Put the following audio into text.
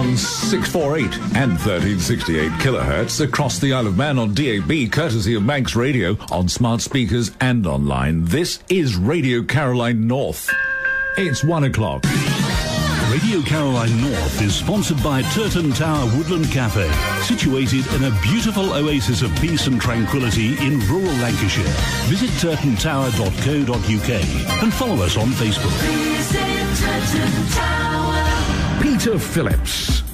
on 648 and 1368 kilohertz across the Isle of Man on DAB, courtesy of Manx Radio, on smart speakers and online. This is Radio Caroline North. It's 1 o'clock. Radio Caroline North is sponsored by Turton Tower Woodland Cafe, situated in a beautiful oasis of peace and tranquility in rural Lancashire. Visit turtontower.co.uk and follow us on Facebook. Peter Phillips